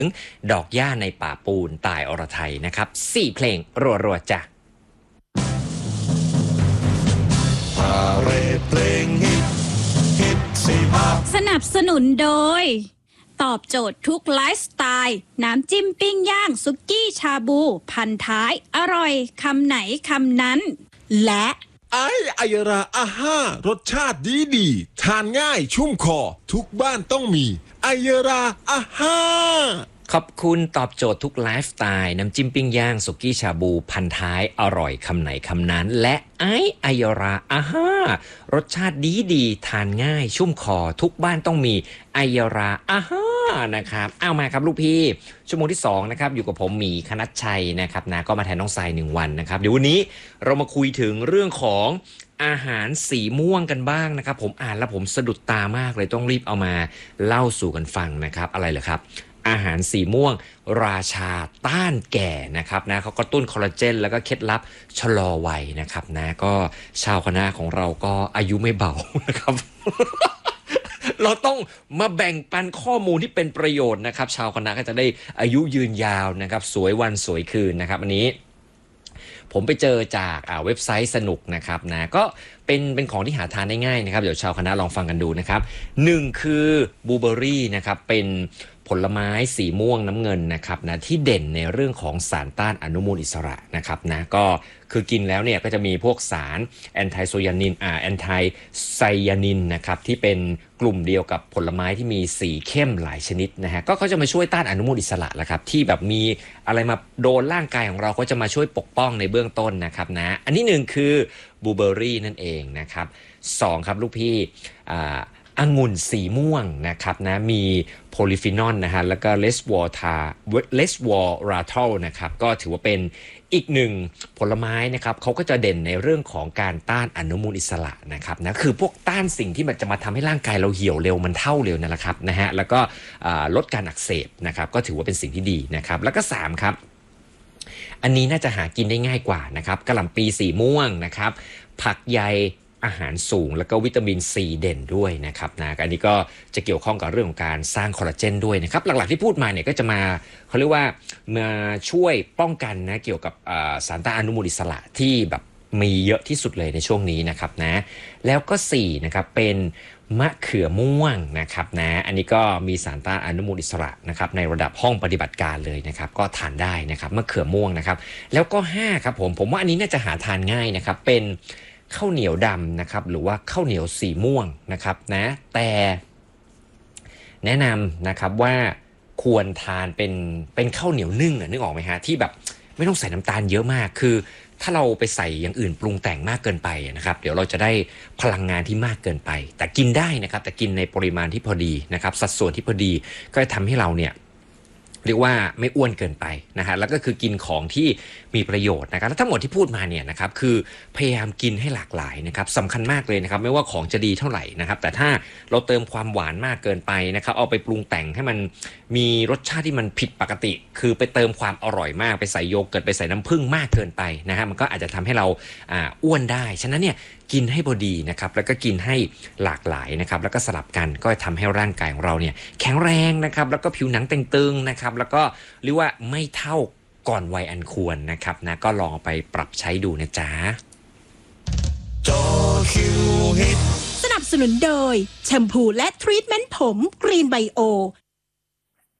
ดอกหญ้าในป่าปูนตายอรไทยนะครับ4เพลงรัวๆจ้ะเรเพลงฮิตสีภาพสนับสนุนโดยตอบโจทย์ทุกไลฟ์สไตล์น้ำจิ้มปิ้งย่างซุกี้ชาบูพันท้ายอร่อยคำไหนคำนั้นและไอยราอาห้ารสชาติดีทานง่ายชุ่มคอทุกบ้านต้องมีไอยราอาห้าขอบคุณตอบโจทย์ทุกไลฟ์สไตล์น้ำจิ้มปิ้งย่างสุกี้ชาบูพันท้ายอร่อยคำไหนคำนั้นและไอยราอาห้ารสชาติดีทานง่ายชุ่มคอทุกบ้านต้องมีไอยราอาห้านะครับเอามาครับลูกพี่ชั่วโมงที่2นะครับอยู่กับผมหมีคณัชชัยนะครับนะก็มาแทนน้องทราย1วันนะครับเดี๋ยววันนี้เรามาคุยถึงเรื่องของอาหารสีม่วงกันบ้างนะครับผมอ่านแล้วผมสะดุดตามากเลยต้องรีบเอามาเล่าสู่กันฟังนะครับอะไรเหรอครับอาหารสีม่วงราชาต้านแก่นะครับนะเขากระตุ้นคอลลาเจนแล้วก็เคล็ดลับชะลอวัยนะครับนะก็ชาวคณะของเราก็อายุไม่เบานะครับ เราต้องมาแบ่งปันข้อมูลที่เป็นประโยชน์นะครับชาวคณะก็จะได้อายุยืนยาวนะครับสวยวันสวยคืนนะครับอันนี้ผมไปเจอจากเว็บไซต์สนุกนะครับนะก็เป็นของที่หาทานได้ง่ายนะครับเดี๋ยวชาวคณะลองฟังกันดูนะครับ1คือบลูเบอร์รี่นะครับเป็นผลไม้สีม่วงน้ำเงินนะครับนะที่เด่นในเรื่องของสารต้านอนุมูลอิสระนะครับนะก็คือกินแล้วเนี่ยก็จะมีพวกสารแอนไทไซยานินแอนไทไซยานินนะครับที่เป็นกลุ่มเดียวกับผลไม้ที่มีสีเข้มหลายชนิดนะฮะก็เขาจะมาช่วยต้านอนุมูลอิสระแหละครับที่แบบมีอะไรมาโดนร่างกายของเราก็จะมาช่วยปกป้องในเบื้องต้นนะครับนะอันที่1คือบลูเบอร์รี่นั่นเองนะครับ2ครับลูกพี่องุ่นสีม่วงนะครับนะมีโพลีฟีนอลนะฮะแล้วก็เลสวอราทอลนะครับก็ถือว่าเป็นอีกหนึ่งผลไม้นะครับเขาก็จะเด่นในเรื่องของการต้านอนุมูลอิสระนะครับนะคือพวกต้านสิ่งที่มันจะมาทำให้ร่างกายเราเหี่ยวเร็วมันเท่าเร็วนั่นแหละครับนะฮะแล้วก็ลดการอักเสบนะครับก็ถือว่าเป็นสิ่งที่ดีนะครับแล้วก็3ครับอันนี้น่าจะหากินได้ง่ายกว่านะครับกะหล่ำปีสีม่วงนะครับผักใยอาหารสูงแล้วก็วิตามินซีเด่นด้วยนะครับนะอันนี้ก็จะเกี่ยวข้องกับเรื่องของการสร้างคอลลาเจนด้วยนะครับหลักๆที่พูดมาเนี่ยก็จะมาเขาเรียกว่ามาช่วยป้องกันนะเกี่ยวกับสารต้านอนุมูลอิสระที่แบบมีเยอะที่สุดเลยในช่วงนี้นะครับนะแล้วก็4นะครับเป็นมะเขือม่วงนะครับนะอันนี้ก็มีสารต้านอนุมูลอิสระนะครับในระดับห้องปฏิบัติการเลยนะครับก็ทานได้นะครับมะเขือม่วงนะครับแล้วก็5ครับผมว่าอันนี้น่าจะหาทานง่ายนะครับเป็นข้าวเหนียวดำนะครับหรือว่าข้าวเหนียวสีม่วงนะครับนะแต่แนะนำนะครับว่าควรทานเป็นข้าวเหนียวนึ่งนึกออกไหมฮะที่แบบไม่ต้องใส่น้ำตาลเยอะมากคือถ้าเราไปใส่อย่างอื่นปรุงแต่งมากเกินไปนะครับเดี๋ยวเราจะได้พลังงานที่มากเกินไปแต่กินได้นะครับแต่กินในปริมาณที่พอดีนะครับสัดส่วนที่พอดีก็จะทำให้เราเนี่ยเรียกว่าไม่อ้วนเกินไปนะฮะแล้วก็คือกินของที่มีประโยชน์นะครับและทั้งหมดที่พูดมาเนี่ยนะครับคือพยายามกินให้หลากหลายนะครับสำคัญมากเลยนะครับไม่ว่าของจะดีเท่าไหร่นะครับแต่ถ้าเราเติมความหวานมากเกินไปนะครับเอาไปปรุงแต่งให้มันมีรสชาติที่มันผิดปกติคือไปเติมความอร่อยมากไปใส่โยเกิร์ตไปใส่น้ำผึ้งมากเกินไปนะฮะมันก็อาจจะทำให้เราอ้วนได้ฉะนั้นเนี่ยกินให้พอดีนะครับแล้วก็กินให้หลากหลายนะครับแล้วก็สลับกันก็ทำให้ร่างกายของเราเนี่ยแข็งแรงนะครับแล้วก็ผิวหนังเต่งตึงนะครับแล้วก็เรียกว่าไม่เท่าก่อนวัยอันควรนะครับนะก็ลองไปปรับใช้ดูนะจ๊ะสนับสนุนโดยแชมพูและทรีทเมนต์ผมกรีนไบโอ